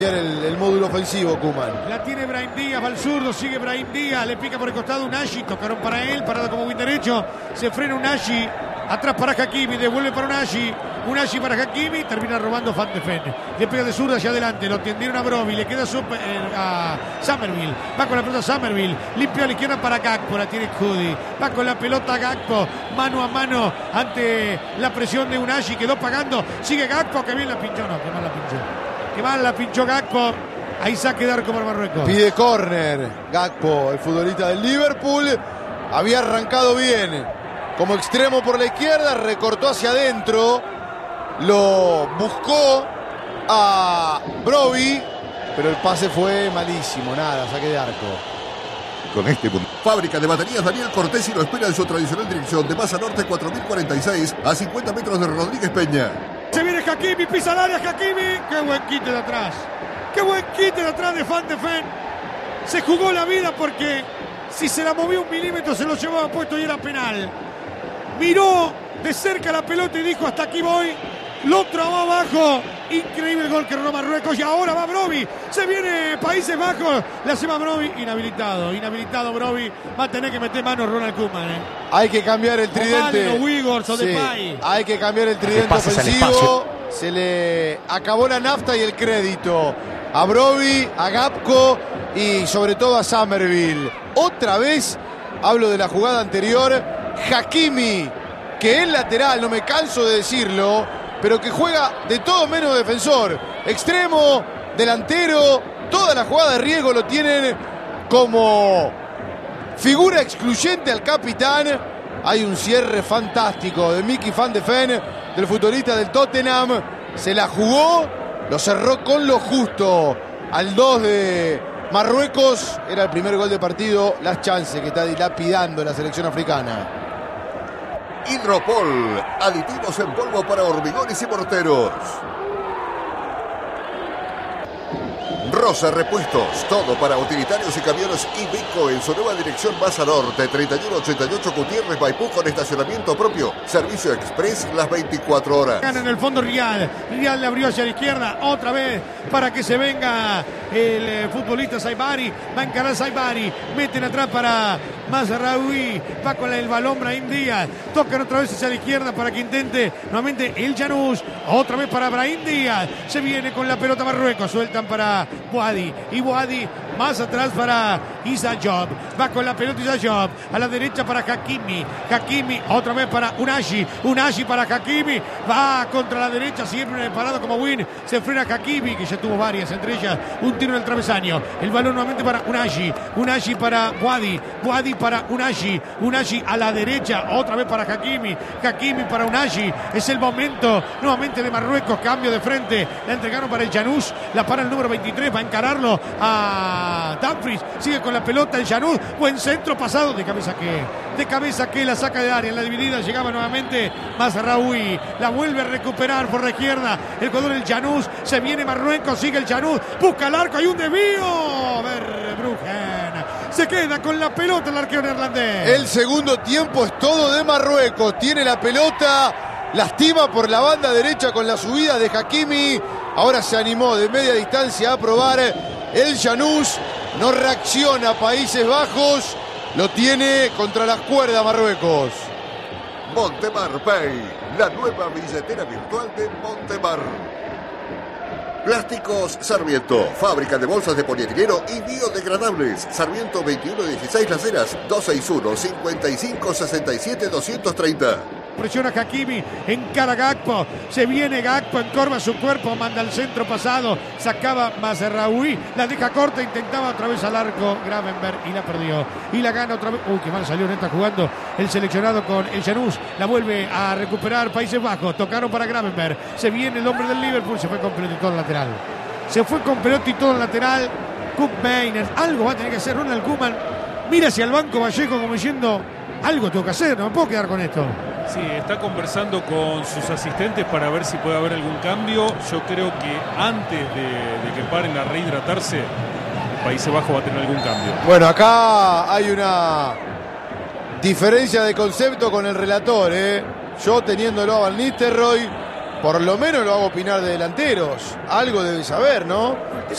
El módulo ofensivo, Koeman. La tiene Brahim Díaz, va al zurdo, sigue Brahim Díaz, le pica por el costado Unai, tocaron para él, parado como win derecho, se frena Unai, atrás para Hakimi, devuelve para Unai para Hakimi, termina robando Van de Ven, le pega de zurda hacia adelante, lo tendieron a Brobbey, le queda a Summerville, va con la pelota Summerville, limpio a la izquierda para Gakpo, la tiene Cudi, va con la pelota Gakpo, mano a mano ante la presión de Unai, quedó pagando, sigue Gakpo, que bien la pinchó, no, que mal la pinchó. Que mal la pinchó Gakpo. Ahí saque de arco para Marruecos. Pide córner. Gakpo, el futbolista del Liverpool, había arrancado bien. Como extremo por la izquierda, recortó hacia adentro. Lo buscó a Brobbey, pero el pase fue malísimo. Nada, saque de arco. Con este punto. Fábrica de baterías Daniel Cortesi lo espera en su tradicional dirección de Masa Norte 4046 a 50 metros de Rodríguez Peña. Se viene Hakimi, pisa el área Hakimi. Qué buen quite de atrás. Qué buen quite de atrás de Van de Ven. Se jugó la vida porque si se la movió un milímetro se lo llevaba puesto y era penal. Miró de cerca la pelota y dijo hasta aquí voy. Lo trabó abajo. Increíble el gol que robó Marruecos. Y ahora va Brobbey. Se viene Países Bajos. La lleva Brobbey. Inhabilitado Brobbey. Va a tener que meter mano Ronald Koeman. Hay que cambiar el tridente. O Uyghurs o Depay. Hay que cambiar el tridente ofensivo. Se le acabó la nafta y el crédito a Brobbey, a Gakpo y sobre todo a Summerville. Otra vez hablo de la jugada anterior. Hakimi, que es lateral, no me canso de decirlo, pero que juega de todo menos defensor. Extremo, delantero, toda la jugada de riesgo lo tienen como figura excluyente al capitán. Hay un cierre fantástico de Mickey Van de Ven, del futbolista del Tottenham. Se la jugó, lo cerró con lo justo. Al 2 de Marruecos, era el primer gol de partido. Las chances que está dilapidando la selección africana. Hidropol, aditivos en polvo para hormigones y morteros. Rosa Repuestos, todo para utilitarios y camiones Iveco en su nueva dirección Masa Norte, 3188 Gutiérrez Maipú con estacionamiento propio. Servicio express las 24 horas. Gana en el fondo Rial le abrió hacia la izquierda, otra vez para que se venga el futbolista Saibari. Va a encarar Saibari, meten atrás para Mazraoui, va con el balón Brahim Díaz, tocan otra vez hacia la izquierda para que intente nuevamente el Janús, otra vez para Brahim Díaz, se viene con la pelota Marruecos, sueltan para Boadi, y Boadi más atrás para Issa Diop, va con la pelota Issa Diop, a la derecha para Hakimi, otra vez para Unai para Hakimi, va contra la derecha, siempre parado como win, se frena Hakimi, que ya tuvo varias, entre ellas un tiro en el travesaño, el balón nuevamente para Unai para Boadi para Unai a la derecha, otra vez para Hakimi para Unai, es el momento nuevamente de Marruecos, cambio de frente, la entregaron para el Janús, la para el número 23, va a encararlo a Dumfries, sigue con la pelota el Janús, buen centro pasado, de cabeza que la saca de área, en la dividida llegaba nuevamente Mazraoui, la vuelve a recuperar por la izquierda, el jugador el Janús, se viene Marruecos, sigue el Janús, busca el arco, hay un desvío, Verbruggen, se queda con la pelota el arquero neerlandés. El segundo tiempo es todo de Marruecos, tiene la pelota, lastima por la banda derecha con la subida de Hakimi, ahora se animó de media distancia a probar el Janús, no reacciona Países Bajos, lo tiene contra las cuerdas Marruecos. Montemar Pay, la nueva billetera virtual de Montemar. Plásticos Sarmiento, fábrica de bolsas de polietileno y biodegradables. Sarmiento 2116 Las Heras, 261-5567-230. Presiona Hakimi, encara Gakpo, se viene Gakpo, encorva su cuerpo, manda al centro pasado, sacaba Mazraoui, la deja corta, intentaba otra vez al arco Gravenberch y la perdió, y la gana otra vez, qué mal salió neta jugando el seleccionado con el Janús, la vuelve a recuperar Países Bajos, tocaron para Gravenberch, se viene el hombre del Liverpool, se fue con pelota y todo el lateral, Koop Meiners, algo va a tener que hacer Ronald Koeman, mira hacia el banco Vallejo como diciendo, algo tengo que hacer, no me puedo quedar con esto. Sí, está conversando con sus asistentes para ver si puede haber algún cambio. Yo creo que antes de que paren a rehidratarse, el Países Bajos va a tener algún cambio. Bueno, acá hay una diferencia de concepto con el relator, ¿eh? Yo teniéndolo a Van Nistelrooy, por lo menos lo hago opinar de delanteros. Algo debe saber, ¿no?